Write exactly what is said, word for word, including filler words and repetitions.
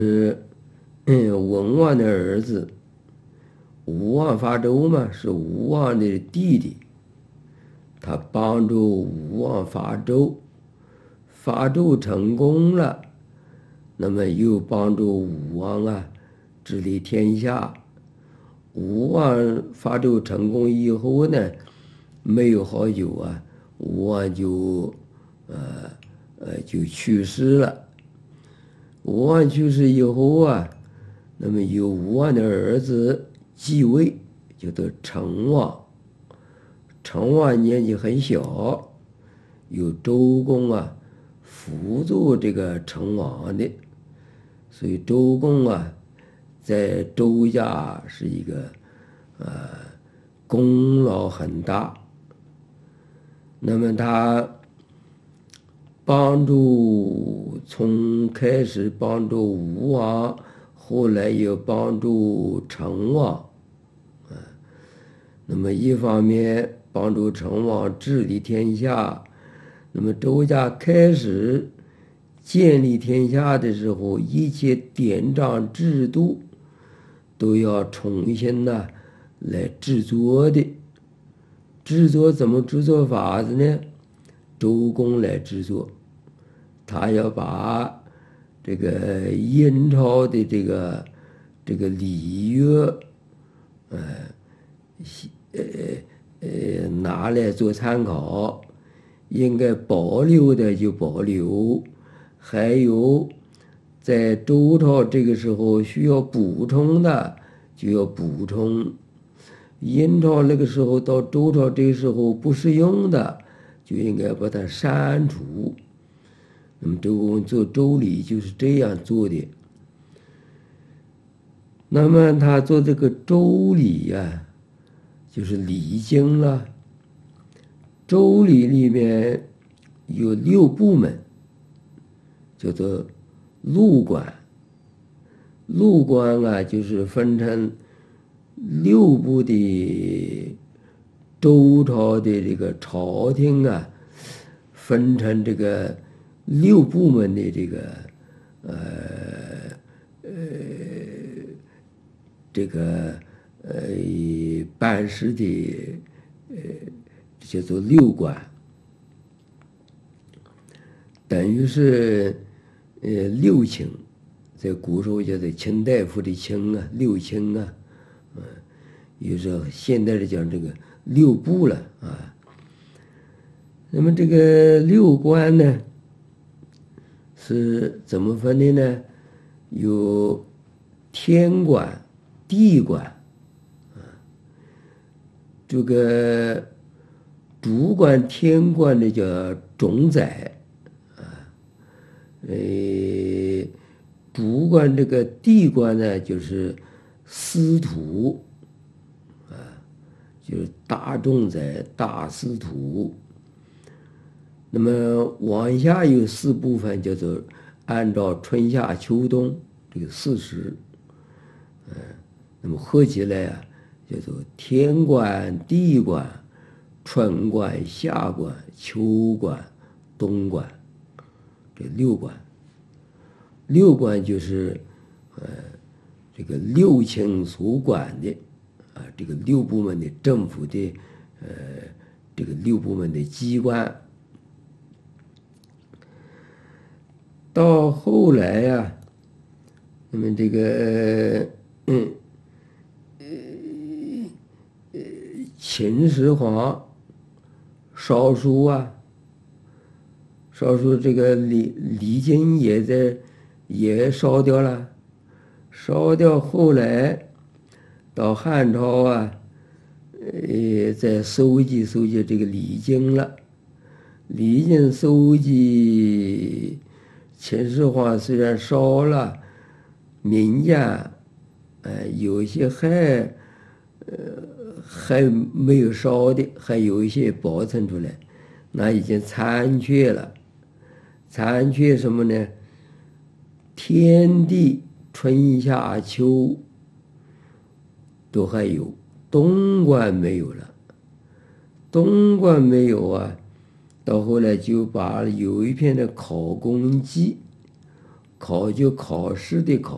嗯，文王的儿子吴王伐纣嘛，是吴王的弟弟，他帮助吴王伐纣，伐纣成功了，那么又帮助吴王啊治理天下。吴王伐纣成功以后呢，没有好久啊，吴王就呃呃就去世了。吴王去世以后啊，那么由吴王的儿子继位，叫做成王。成王年纪很小，由周公啊辅助这个成王的，所以周公啊在周家是一个呃功劳很大。那么他帮助从开始帮助吴王，后来又帮助成王，啊，那么一方面帮助成王治理天下，那么周家开始建立天下的时候，一切典章制度都要重新呢来制作的。制作怎么制作法子呢？周公来制作，他要把这个殷朝的这个这个礼乐，呃，呃呃拿来做参考，应该保留的就保留，还有在周朝这个时候需要补充的就要补充。殷朝那个时候到周朝这个时候不适用的，就应该把它删除。那么周公做周礼就是这样做的。那么他做这个周礼呀、啊，就是礼经了。周礼里面有六部门，叫做陆管。陆管啊，就是分成六部的周朝的这个朝廷啊，分成这个六部门的这个呃呃这个呃办事的呃叫做六管，等于是呃六卿，在古时候叫做卿大夫的卿啊，六卿啊。嗯，有时候现代的讲这个六部了啊。那么这个六官呢，是怎么分的呢？有天官、地官，啊，这个主管天官的叫总宰，啊，呃，主管这个地官呢，就是司徒，啊，就是大仲宰、大司徒。那么往下有四部分，叫做按照春夏秋冬这个四时，嗯，那么合起来啊，叫做天官、地官、春官、夏官、秋官、冬官，这六官。六官就是呃这个六卿所管的啊，这个六部门的政府的呃这个六部门的机关。到后来呀、啊，那么这个嗯呃秦始皇烧书啊，烧书这个礼礼经也在也烧掉了，烧掉后来到汉朝啊，呃再收集收集这个礼经了，礼经收集。秦始皇虽然烧了，民间，呃，有一些还，呃，还没有烧的，还有一些保存出来，那已经残缺了。残缺什么呢？天地春夏秋都还有，冬官没有了。冬官没有啊。到后来就把有一篇的考公记，考就考试的考。